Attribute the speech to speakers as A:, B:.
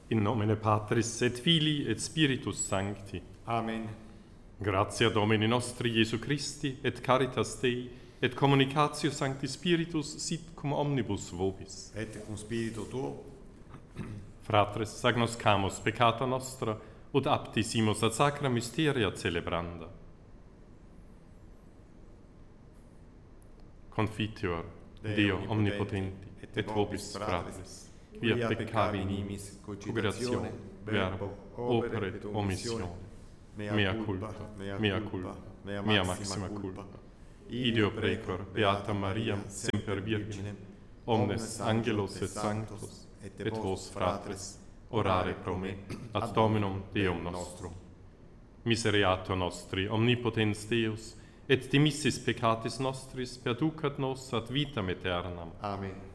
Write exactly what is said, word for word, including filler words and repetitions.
A: In nomine Patris et Filii et Spiritus Sancti.
B: Amen.
A: Gratia Domini nostri Iesu Christi et caritas Dei et communicatio Sancti Spiritus sit cum omnibus vobis.
B: Et cum spiritu tuo.
A: Fratres, agnoscamus peccata nostra ut aptisimus ad sacra mysteria celebranda. Confiteor Deo omnipotenti et vobis fratres, via peccavi nimis, cogitatione, verbo, opere et omissione, mea culpa, mea culpa, mea maxima culpa. Ideo precor beatam Mariam semper Virginem, omnes angelos et sanctos, et vos fratres, orare pro me, ad Dominum Deum nostrum. Misereatur nostri, omnipotens Deus, et dimissis peccatis nostris perducat nos ad vitam aeternam.
B: Amen.